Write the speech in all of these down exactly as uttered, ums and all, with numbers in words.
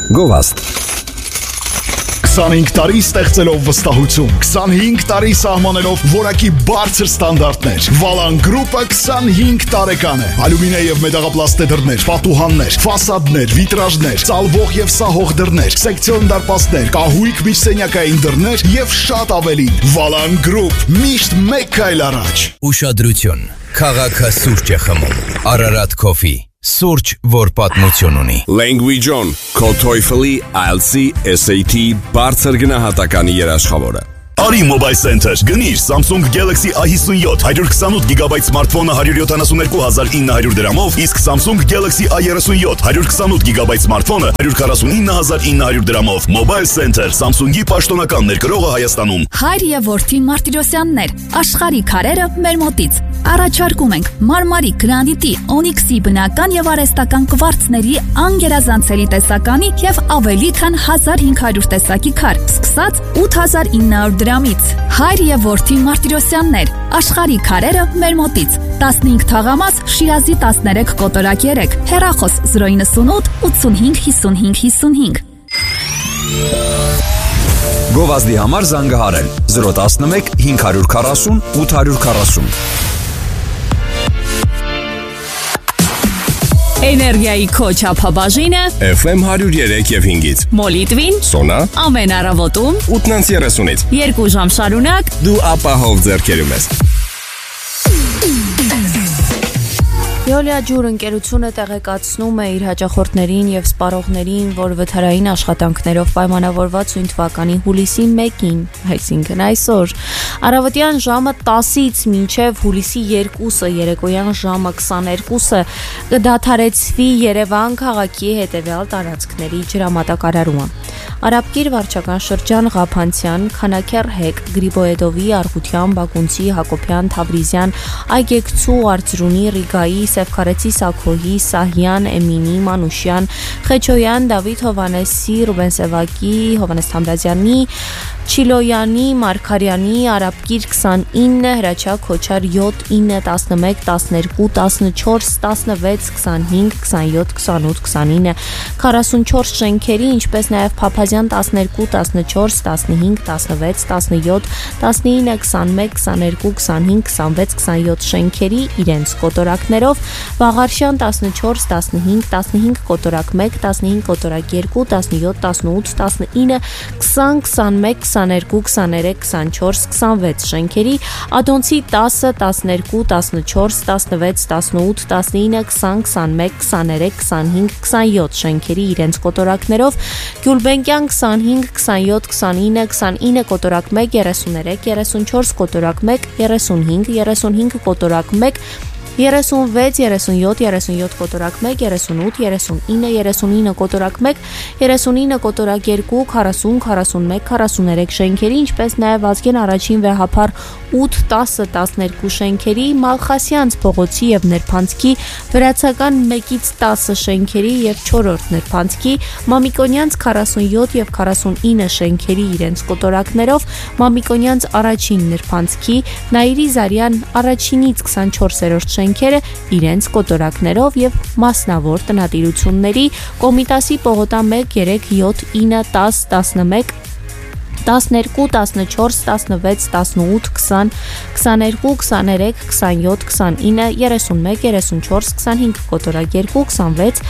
Գովաստ քսանհինգ տարի ստեղծելով վստահություն, քսանհինգ տարի սահմանելով որակի բարձր ստանդարտներ։ Վալան գրուպը քսանհինգ տարեկան է։ Ալյումինե եւ մետաղապլաստե դռներ, պատուհաններ, ֆասադներ, վիտրաժներ, ծալվող եւ սահող դռներ, սեկցիոն դարպասներ, կահույք միջսենյակային դռներ եւ շատ ավելին։ Վալան գրուպ, միշտ մեկ քայլ առաջ։ Ուշադրություն, քաղաքը սուրճ է խմում։ Ararat Coffee, սուրճ, որ պատմություն ունի։ Language On, քո TOEFL-ի, I E L T S-ի, S A T բարձր գնահատականի երաշխավորը։ Արի Mobile Center, գնիր Samsung Galaxy A fifty-seven one twenty-eight գիգաբայթ սմարթֆոնը one hundred seventy-two thousand nine hundred դրամով, իսկ Samsung Galaxy A thirty-seven one twenty-eight գիգաբայթ սմարթֆոնը one hundred forty-nine thousand nine hundred դրամով։ Mobile Center, Samsung-ի պաշտոնական ներկրողը Հայաստանում։ Հայր եւ որդի Մարտիրոսյաններ, աշխարհի քարերը մեր մոտից։ Առաջարկում ենք մարմարի, գրանիտի, օնիքսի բնական եւ արհեստական կվարցների անգերազանցելի տեսականի եւ ավելի քան one thousand five hundred տեսակի քար, սկսած eight thousand nine hundred դրամից։ Հայր եւ որդի Մարտիրոսյաններ, աշխարհի քարերը մեր մոտից։ fifteen թաղամաս, Շիրազի thirteen կոտորակ three, հեռախոս zero nine eight eighty-five fifty-five fifty-five։ Գովազդի համար զանգահարել zero one one five four zero eight four zero։ Էներգիայի քո չափաբաժինը F M one oh three եւ five-ից Մոլիտվին Սոնա ամեն առավոտում eight thirty-ից երկու ժամ շարունակ դու ապահով ձեռքերում ես։ Veolia ջուր ընկերությունը տեղեկացնում է իր հաճախորդներին եւ սպառողներին, որ վթարային աշխատանքներով պայմանավորված ույն թվականի հուլիսի մեկին, այսինքն այսօր, առավոտյան ժամը տասից մինչև հուլիսի երկուսը, երեկոյան ժամը քսաներկուսը կդադարեցվի Երևան քաղաքի հետևյալ տարածքների ջրամատակարարումը։ Արաբկիր վարչական շրջան, Ղափանցյան, Քանաքեռ հեկ, Գրիբոեդովի, Արխուտյան, Բակունցի, Հակոբյան, Թավրիզյան, Այգեկցու, Արծրունի, Ռիգայի, Սևքարեցի, Սաքոյի, Սահյան, Էմինի, Մանուշյան, Խեչոյան, Դավիթ Հովանեսի, Ռուբեն Սևակի, Հովանես Թամրազյանի, Չիլոյանի, Մարգարյանի, Արաբկիր twenty-nine, Հրաչյա Քոչար seven, nine, eleven, twelve, fourteen, sixteen, twenty-five, twenty-seven, twenty-eight, forty-four շենքերի, ինչպես նաև Փափազյան twelve, fourteen, fifteen, sixteen, seventeen, twenty-one, twenty-one, twenty-five, twenty-six, twenty-seven շենքերի իրենց կոտորակներով, Վաղարշյան fourteen, fifteen, fifteen կոտորակ one, fifteen կոտորակ two, seventeen, eighteen, nineteen, twenty, twenty-one, twenty-two, twenty-three, twenty-four, twenty-six շենքերի, Ադոնցի ten, twelve, fourteen, seventeen, eighteen, twenty, twenty-one, twenty-three, twenty-five, twenty-seven շենքերի իրենց կոտորակներով, Գյուլբենկյան twenty-five, twenty-seven, twenty-nine, twenty-nine կոտորակ one, thirty-three, thirty-four կոտորակ one, thirty-five, thirty-five կոտորակ one, thirty-six, thirty-seven, thirty-seven կոտորակ one, thirty-eight, thirty-nine, thirty-nine կոտորակ one, thirty-nine կոտորակ two, forty, forty-one, forty-three շենքերի, ինչպես նաև Վազգեն առաջին վեհափառ eight, ten, twelve շենքերի, Մալխասյանց փողոցի եւ Ներփանցքի վրացական one-ից ten շենքերի եւ fourth Ներփանցքի, Մամիկոնյանց forty-seven եւ forty-nine շենքերի իրենց կոտորակներով, Մամիկոնյանց առաջին Ներփանցքի, Նաիրի Զարյան առաջինից twenty-fourth շենքերը իրենց կոտորակներով եւ մասնավոր տնտիրությունների, Կոմիտասի Պողոտա one, three, seven, nine, ten, eleven, twelve, fourteen, fifteen, eighteen, twenty, twenty-two, twenty-three, twenty-nine, thirty-one, thirty-four, twenty-five կոտորակ two, twenty-six,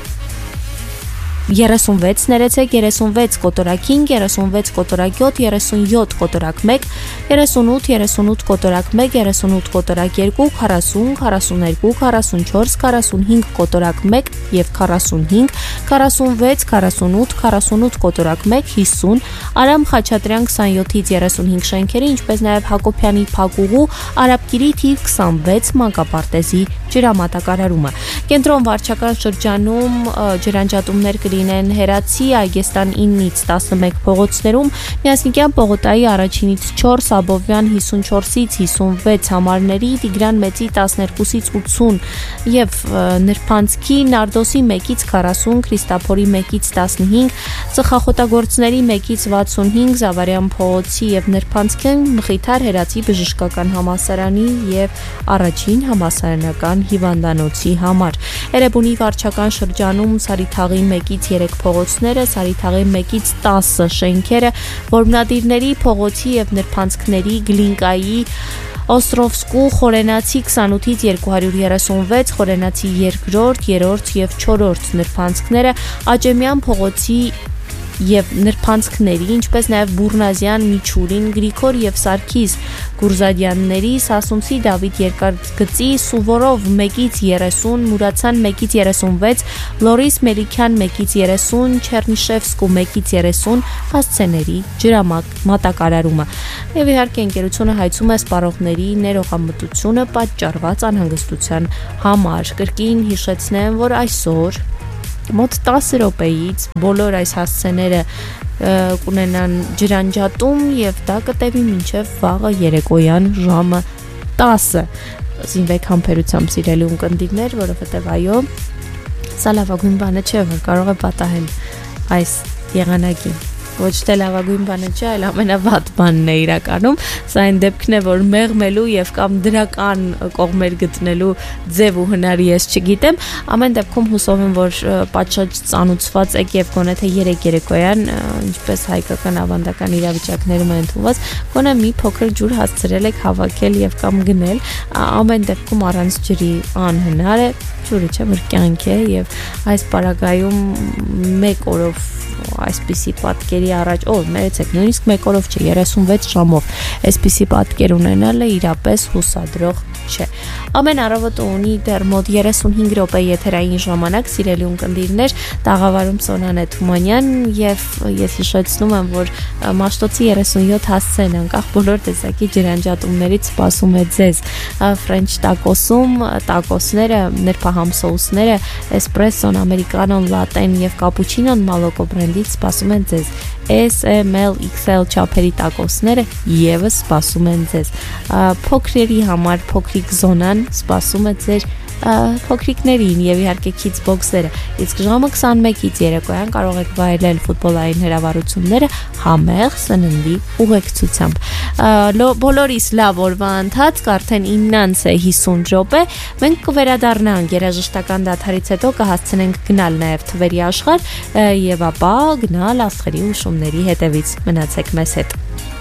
thirty-six ներեցեք, thirty-six կոտորակ five, thirty-six կոտորակ seven, thirty-seven կոտորակ one, thirty-eight, thirty-eight կոտորակ one, thirty-eight կոտորակ two, forty, forty-two, forty-four, forty-five կոտորակ one եւ forty-five, forty-six, forty-eight, forty-eight կոտորակ one, fifty, Արամ Խաչատրյան twenty-seven-ից thirty-five շենքերի, ինչպես նաև Հակոբյանի Փակուղու, Արաբկիրի թիվ twenty-six մանկապարտեզի ջրամատակարարումը։ Կենտրոն վարչական շրջանում ջրանջատումներ կլինեն Հերացի, Այգեստան nine-ից eleven փողոցներում, Միասնիկյան Պողոտայի առաջինից four, Աբովյան fifty-four-ից fifty-six համարների, Տիգրան Մեծի twelve-ից eighty եւ Նրբանցքի Նարդոսի one-ից forty, Քրիստափորի one-ից fifteen, Ծխախոտագործների one-ից հինգ Զավարյան փողոցի եւ Ներփանցքեն Մխիթար Հերացի բժշկական համալսարանի եւ առաջին համալսարանական հիվանդանոցի համար։ Էրեբունի վարչական շրջանում Սարիթաղի մեկից երեք փողոցները, Սարիթաղի մեկից տասը շենքերը, Որմնադիրների փողոցի եւ Ներփանցքների Գլինկայի Օստրովսկու Խորենացի քսանութից երկու հարյուր երեսունվեց, Խորենացի երկրորդ, երրորդ եւ չորրորդ նրբանցքները, Աճեմյան փողոցի եւ նրբանցքների, ինչպես նաեւ Բուրնազյան, Միչուրին, Գրիգոր եւ Սարգիս Գուրզադյանների, Սասունցի Դավիթ Երկարգծի, Սուվորով մեկից երեսուն, Մուրացյան մեկից երեսունվեց, Լորիս Մելիքյան մեկից երեսուն, Չեռնիշևսկու մեկից երեսուն հասցեների ջրամատակարարումը։ Եվ իհարկե ընկերությունը հայցում է սպառողների ներողամտությունը պատճառված անհանգստության համար։ Կրկին հիշեցնեմ, որ այսօր մոտ տասը րոպեից բոլոր այս հասցեները կունենան ջրանջատում եւ դա կտևի մինչեւ վաղը երեկոյան ժամը տասը։ Զինվեք համբերությամբ սիրելի ունկնդիրներ, որովհետեւ այո, սա լավագույն բանը չէ, որ կարող է պատահել այս եղանակին։ Ոչ թե լավագույն բանը չէ, այլ ամենավատ բանն է իրականում։ Սա այն դեպքն է, որ մեղմելու եւ կամ դրական կողմեր գտնելու ձև ու հնարի ես չգիտեմ։ Ամեն դեպքում հուսով եմ, որ պատշաճ ծանուցված եք եւ գոնե թե երեք երեկոյան, ինչպես հայկական ավանդական իրավիճակներում է ընդունված, գոնե մի փոքր ջուր հասցրել եք հավաքել եւ կամ գնել։ Ամեն դեպքում առանց ջրի անհնար է, ջուրը չէ, որ կյանք է եւ այս պարագայում մեկ օրով այսպիսի պատկերի առաջ, օ, մերեցեք, նույնիսկ մեկ օրով չէ, երեսունվեց ժամով այսպիսի պատկեր ունենալը իրապես հուսադրող չէ։ Ամեն առավոտը ունի դեռ մոտ երեսունհինգ րոպե եթերային ժամանակ, սիրելի ունկնդիրներ, տաղավարում Սոնանե Թումանյան եւ ես հիշեցնում եմ, որ Մաշտոցի երեսունյոթ հասցեն անկախ բոլոր տեսակի ջրանջատումներից սպասում է ձեզ։ Ֆրենչ տակոսում տակոսները, ներփահամ սոուսները, էսպրեսոն, ամերիկանոն, լատեն եւ կապուչինոն մալոկո բրենդից սպասում են ձեզ։ S, M, L, X L չափերի տակոսները եւս սպասում են ձեզ։ Փոքրերի համար փոքրիկ զոնան սպասում է ձեր փոքրիկներին եւ իհարկե kids box-երը։ Իսկ ժամը քսանմեկից երեկոյան կարող եք վայելել ֆուտբոլային հրավառությունները համեղ սննդի ուղեկցությամբ։ Բոլորիս լավ օրվա ընթացք, արդեն իննանց է հիսուն րոպե։ Մենք կվերադառնանք երաժշտական դադարից հետո կհասցնենք գնալ նաեւ թվերի աշխարհ եւ ապա գնալ աստղերի հուշումների հետևից։ Մնացեք մեզ հետ։